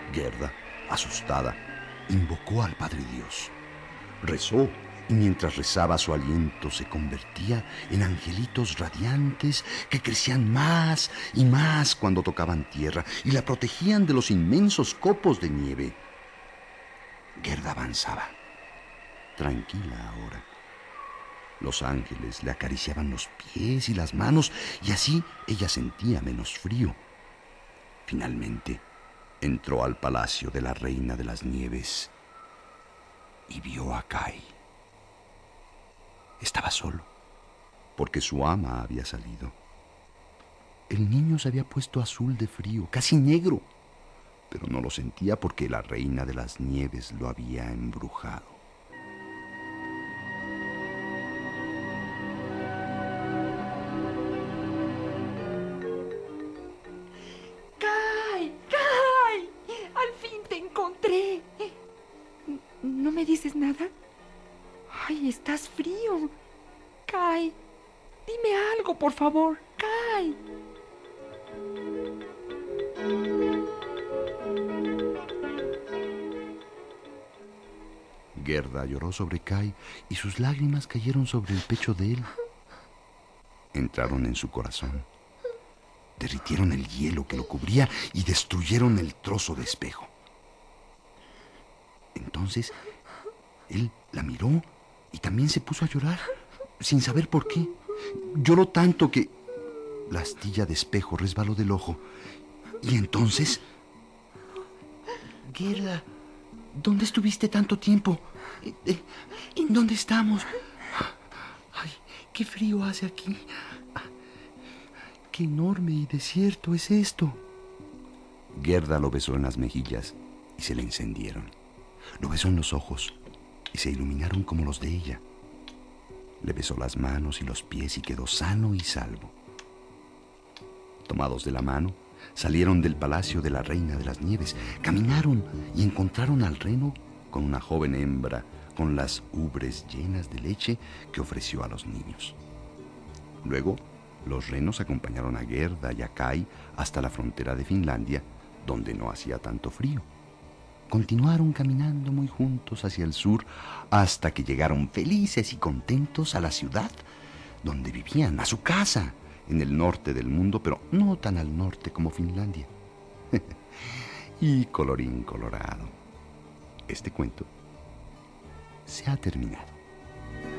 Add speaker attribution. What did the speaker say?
Speaker 1: Gerda, asustada, invocó al Padre Dios. Rezó, y mientras rezaba su aliento se convertía en angelitos radiantes que crecían más y más cuando tocaban tierra y la protegían de los inmensos copos de nieve. Gerda avanzaba, tranquila ahora. Los ángeles le acariciaban los pies y las manos y así ella sentía menos frío. Finalmente entró al palacio de la Reina de las Nieves y vio a Kai. Estaba solo, porque su ama había salido. El niño se había puesto azul de frío, casi negro, pero no lo sentía porque la Reina de las Nieves lo había embrujado.
Speaker 2: ¡Kai! ¡Kai! ¡Al fin te encontré! ¿No me dices nada? ¡Ay, estás frío! Kai, dime algo, por favor. Kai.
Speaker 1: Gerda lloró sobre Kai y sus lágrimas cayeron sobre el pecho de él. Entraron en su corazón. Derritieron el hielo que lo cubría y destruyeron el trozo de espejo. Entonces, él la miró y también se puso a llorar, sin saber por qué. Lloró tanto que la astilla de espejo resbaló del ojo. Y entonces... Gerda, ¿dónde estuviste tanto tiempo? ¿En dónde estamos? Ay, qué frío hace aquí. Qué enorme y desierto es esto. Gerda lo besó en las mejillas y se le encendieron. Lo besó en los ojos y se iluminaron como los de ella. Le besó las manos y los pies y quedó sano y salvo. Tomados de la mano, salieron del palacio de la Reina de las Nieves, caminaron y encontraron al reno con una joven hembra con las ubres llenas de leche que ofreció a los niños. Luego, los renos acompañaron a Gerda y a Kai hasta la frontera de Finlandia, donde no hacía tanto frío. Continuaron caminando muy juntos hacia el sur hasta que llegaron felices y contentos a la ciudad donde vivían, a su casa, en el norte del mundo, pero no tan al norte como Finlandia. Y colorín colorado, este cuento se ha terminado.